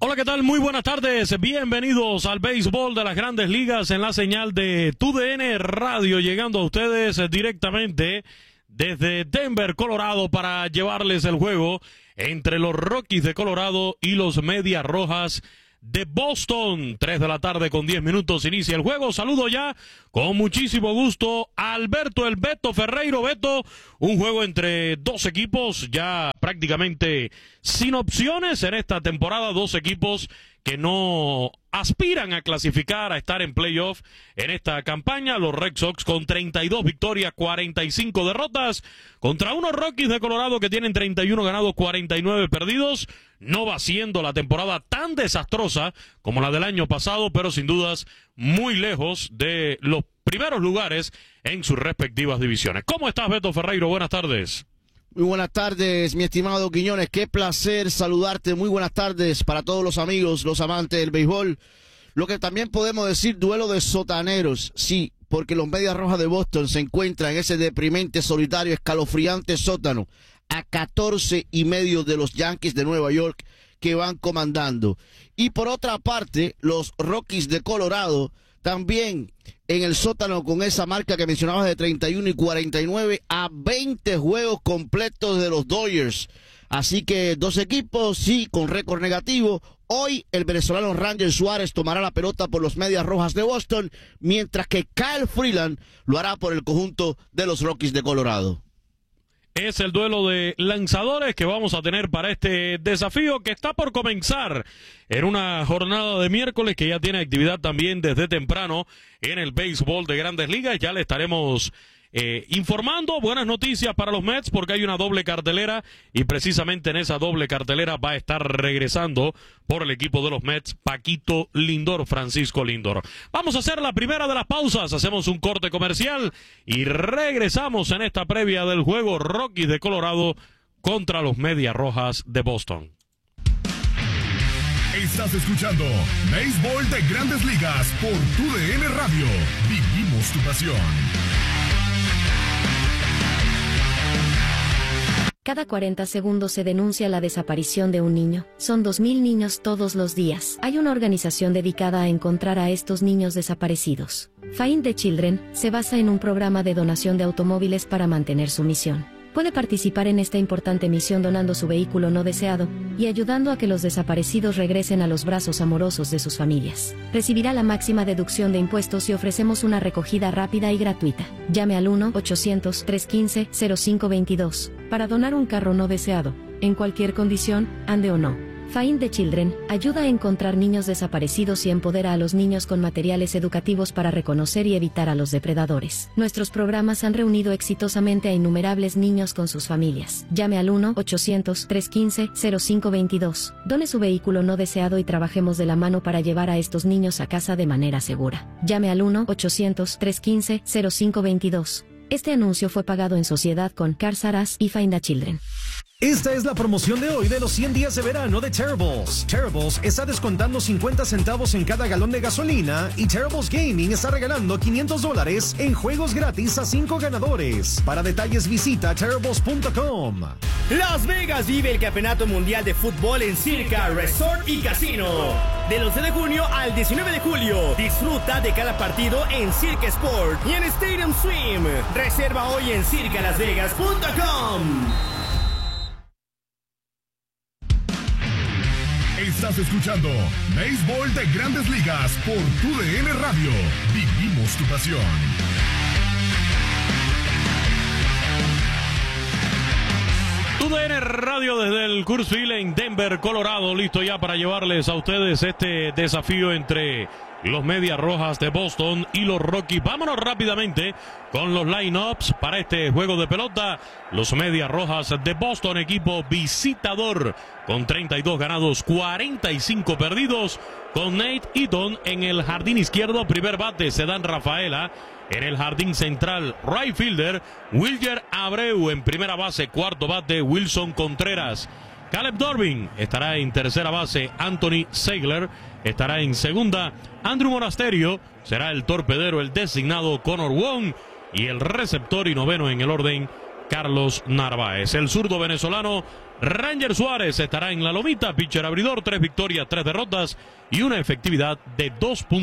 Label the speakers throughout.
Speaker 1: Hola, ¿qué tal? Muy buenas tardes. Bienvenidos al béisbol de las Grandes Ligas en la señal de TUDN Radio, llegando a ustedes directamente desde Denver, Colorado, para llevarles el juego entre los Rockies de Colorado y los Medias Rojas de Boston. 3 de la tarde con 10 minutos inicia el juego. Saludo ya con muchísimo gusto a Alberto El Beto Ferreiro. Beto, un juego entre dos equipos ya prácticamente sin opciones en esta temporada, dos equipos que no aspiran a clasificar, a estar en playoff en esta campaña. Los Red Sox con 32 victorias, 45 derrotas, contra unos Rockies de Colorado que tienen 31 ganados, 49 perdidos. No va siendo la temporada tan desastrosa como la del año pasado, pero sin dudas muy lejos de los primeros lugares en sus respectivas divisiones. ¿Cómo estás, Beto Ferreiro? Buenas tardes.
Speaker 2: Muy buenas tardes, mi estimado Quiñones. Qué placer saludarte. Muy buenas tardes para todos los amigos, los amantes del béisbol. Lo que también podemos decir, duelo de sotaneros. Sí, porque los Medias Rojas de Boston se encuentran en ese deprimente, solitario, escalofriante sótano a 14.5 de los Yankees de Nueva York, que van comandando. Y por otra parte, los Rockies de Colorado también en el sótano con esa marca que mencionabas de 31 y 49 a 20 juegos completos de los Dodgers. Así que dos equipos, sí, con récord negativo. Hoy el venezolano Ranger Suárez tomará la pelota por los Medias Rojas de Boston, mientras que Kyle Freeland lo hará por el conjunto de los Rockies de Colorado.
Speaker 1: Es el duelo de lanzadores que vamos a tener para este desafío que está por comenzar en una jornada de miércoles que ya tiene actividad también desde temprano en el béisbol de Grandes Ligas. Ya le estaremos informando. Buenas noticias para los Mets porque hay una doble cartelera y precisamente en esa doble cartelera va a estar regresando por el equipo de los Mets Paquito Lindor, Francisco Lindor. Vamos a hacer la primera de las pausas, hacemos un corte comercial y regresamos en esta previa del juego Rockies de Colorado contra los Medias Rojas de Boston.
Speaker 3: Estás escuchando Béisbol de Grandes Ligas por TUDN Radio. Vivimos tu pasión.
Speaker 4: Cada 40 segundos se denuncia la desaparición de un niño. Son 2.000 niños todos los días. Hay una organización dedicada a encontrar a estos niños desaparecidos. Find the Children se basa en un programa de donación de automóviles para mantener su misión. Puede participar en esta importante misión donando su vehículo no deseado y ayudando a que los desaparecidos regresen a los brazos amorosos de sus familias. Recibirá la máxima deducción de impuestos y ofrecemos una recogida rápida y gratuita. Llame al 1-800-315-0522 para donar un carro no deseado, en cualquier condición, ande o no. Find the Children ayuda a encontrar niños desaparecidos y empodera a los niños con materiales educativos para reconocer y evitar a los depredadores. Nuestros programas han reunido exitosamente a innumerables niños con sus familias. Llame al 1-800-315-0522. Done su vehículo no deseado y trabajemos de la mano para llevar a estos niños a casa de manera segura. Llame al 1-800-315-0522. Este anuncio fue pagado en sociedad con Cars R Us y Find the Children.
Speaker 5: Esta es la promoción de hoy de los 100 días de verano de Terribles. Terribles está descontando 50 centavos en cada galón de gasolina y Terribles Gaming está regalando $500 en juegos gratis a 5 ganadores. Para detalles visita terribles.com.
Speaker 6: Las Vegas vive el Campeonato Mundial de Fútbol en Circa Resort y Casino. Del 11 de junio al 19 de julio. Disfruta de cada partido en Circa Sport y en Stadium Swim. Reserva hoy en circalasvegas.com.
Speaker 3: Estás escuchando Béisbol de Grandes Ligas por TUDN Radio. Vivimos tu pasión.
Speaker 1: TUDN Radio desde el Coors Field en Denver, Colorado, listo ya para llevarles a ustedes este desafío entre los Medias Rojas de Boston y los Rockies. Vámonos rápidamente con los lineups para este juego de pelota. Los Medias Rojas de Boston, equipo visitador con 32 ganados, 45 perdidos, con Nate Eaton en el jardín izquierdo, primer bate, Cedán Rafaela. En el jardín central, right fielder, Wilyer Abreu. En primera base, cuarto bate, Wilson Contreras. Caleb Durbin estará en tercera base, Anthony Seigler estará en segunda, Andrew Monasterio será el torpedero, el designado Connor Wong, y el receptor y noveno en el orden, Carlos Narváez. El zurdo venezolano Ranger Suárez estará en la lomita, pitcher abridor, 3 victorias, 3 derrotas y una efectividad de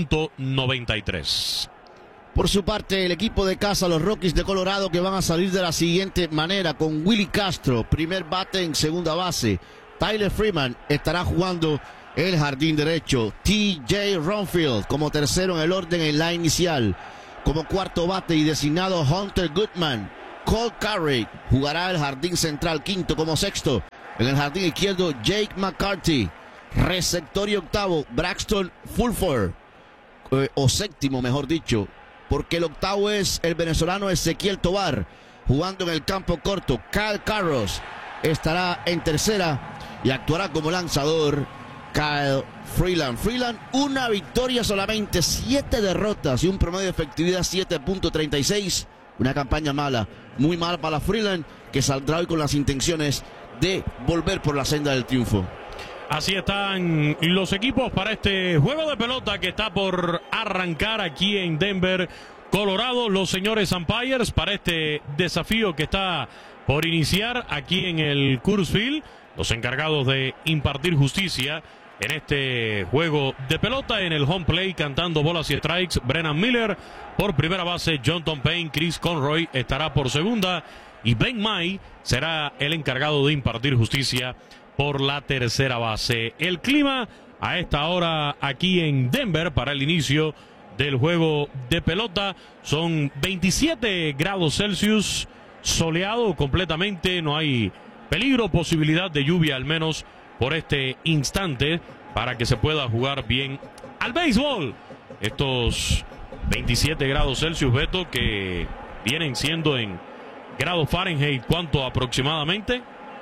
Speaker 1: 2.93.
Speaker 2: Por su parte, el equipo de casa, los Rockies de Colorado, que van a salir de la siguiente manera, con Willy Castro, primer bate en segunda base. Tyler Freeman estará jugando el jardín derecho. TJ Ronfield como tercero en el orden en la inicial. Como cuarto bate y designado Hunter Goodman. Cole Carey jugará el jardín central, quinto como sexto. En el jardín izquierdo, Jake McCarthy. Receptor y octavo, Braxton Fulford. O séptimo, mejor dicho. Porque el octavo es el venezolano Ezequiel Tovar. Jugando en el campo corto, Kyle Carros estará en tercera y actuará como lanzador Kyle Freeland. Freeland, una victoria solamente, 7 derrotas y un promedio de efectividad 7.36. Una campaña mala, muy mala para Freeland, que saldrá hoy con las intenciones de volver por la senda del triunfo.
Speaker 1: Así están los equipos para este juego de pelota que está por arrancar aquí en Denver, Colorado. Los señores umpires para este desafío que está por iniciar aquí en el Coors Field. Los encargados de impartir justicia en este juego de pelota. En el home play, cantando bolas y strikes, Brennan Miller. Por primera base, Jonathan Payne. Chris Conroy estará por segunda. Y Ben May será el encargado de impartir justicia por la tercera base. El clima a esta hora aquí en Denver para el inicio del juego de pelota son 27 grados Celsius, soleado completamente, no hay peligro, posibilidad de lluvia al menos por este instante para que se pueda jugar bien al béisbol. Estos 27 grados Celsius, Beto, que vienen siendo en grados Fahrenheit, ¿cuánto aproximadamente?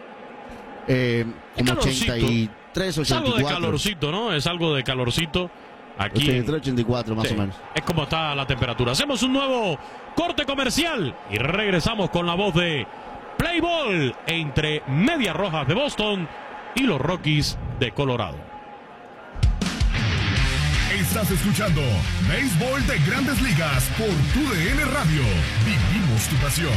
Speaker 2: Como 83, 84.
Speaker 1: Es algo de calorcito, ¿no? Es algo de calorcito aquí.
Speaker 2: 83, 84 más o menos.
Speaker 1: Es como está la temperatura. Hacemos un nuevo corte comercial y regresamos con la voz de Play Ball entre Medias Rojas de Boston y los Rockies de Colorado.
Speaker 3: Estás escuchando Béisbol de Grandes Ligas por TUDN Radio. Vivimos tu pasión.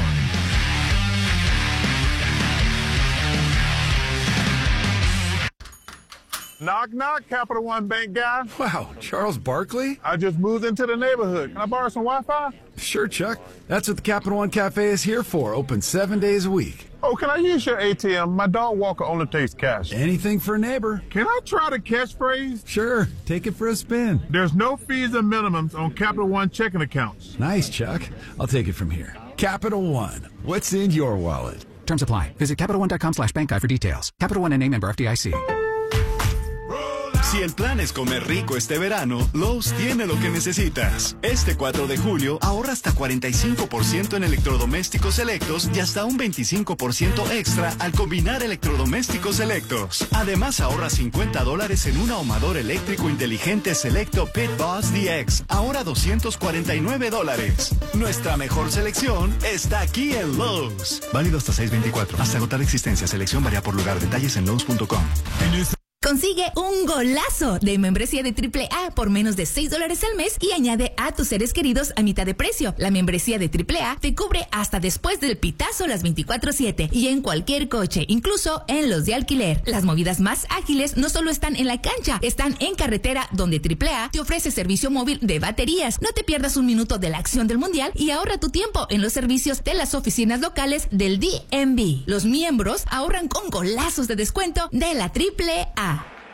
Speaker 7: Knock, knock, Capital One Bank guy.
Speaker 8: Wow, Charles Barkley?
Speaker 7: I just moved into the neighborhood. Can I borrow some Wi-Fi?
Speaker 8: Sure, Chuck. That's what the Capital One Cafe is here for. Open 7 days a week.
Speaker 7: Oh, can I use your ATM? My dog walker only takes cash.
Speaker 8: Anything for a neighbor.
Speaker 7: Can I try the catchphrase?
Speaker 8: Sure, take it for a spin.
Speaker 7: There's no fees and minimums on Capital One checking accounts.
Speaker 8: Nice, Chuck. I'll take it from here. Capital One. What's in your wallet?
Speaker 9: Terms apply. Visit CapitalOne.com/bankguide for details. Capital One N.A. member FDIC.
Speaker 10: Si el plan es comer rico este verano, Lowe's tiene lo que necesitas. Este 4 de julio ahorra hasta 45% en electrodomésticos selectos y hasta un 25% extra al combinar electrodomésticos selectos. Además ahorra $50 en un ahumador eléctrico inteligente selecto Pit Boss DX, ahora $249. Nuestra mejor selección está aquí en Lowe's. Válido hasta 6/24. Hasta agotar existencia. Selección varía por lugar. Detalles en Lowe's.com.
Speaker 11: Consigue un golazo de membresía de AAA por menos de $6 al mes y añade a tus seres queridos a mitad de precio. La membresía de AAA te cubre hasta después del pitazo las 24/7 y en cualquier coche, incluso en los de alquiler. Las movidas más ágiles no solo están en la cancha, están en carretera, donde AAA te ofrece servicio móvil de baterías. No te pierdas un minuto de la acción del mundial y ahorra tu tiempo en los servicios de las oficinas locales del DMV. Los miembros ahorran con golazos de descuento de la AAA.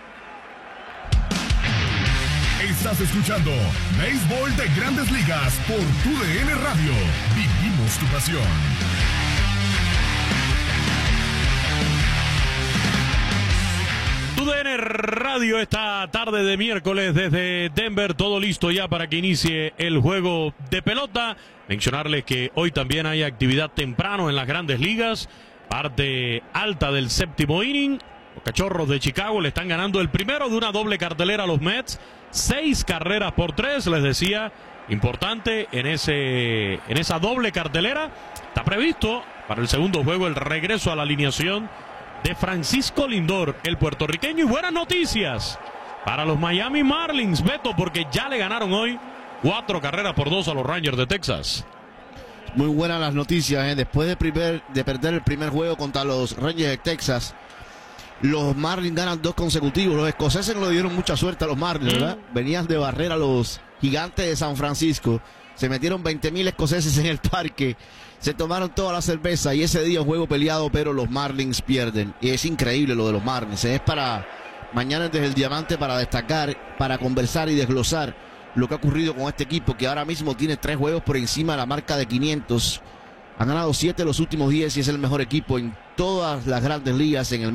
Speaker 3: Estás escuchando Béisbol de Grandes Ligas por TUDN Radio. Vivimos tu pasión.
Speaker 1: TUDN Radio esta tarde de miércoles desde Denver, todo listo ya para que inicie el juego de pelota. Mencionarles que hoy también hay actividad temprano en las Grandes Ligas, parte alta del séptimo inning. Los Cachorros de Chicago le están ganando el primero de una doble cartelera a los Mets. 6 carreras por 3, les decía, importante en esa doble cartelera. Está previsto para el segundo juego el regreso a la alineación de Francisco Lindor, el puertorriqueño. Y buenas noticias para los Miami Marlins, Beto, porque ya le ganaron hoy 4 carreras por 2 a los Rangers de Texas.
Speaker 2: Muy buenas las noticias, Después de perder el primer juego contra los Rangers de Texas, los Marlins ganan 2 consecutivos. Los escoceses no le dieron mucha suerte a los Marlins, ¿verdad? Venían de barrer a los Gigantes de San Francisco. Se metieron 20,000 escoceses en el parque. Se tomaron toda la cerveza y ese día un juego peleado, pero los Marlins pierden. Y es increíble lo de los Marlins. Es para mañana desde el Diamante para destacar, para conversar y desglosar lo que ha ocurrido con este equipo que ahora mismo tiene 3 juegos por encima de la marca de 500. Han ganado 7 los últimos 10 y es el mejor equipo en todas las grandes ligas en el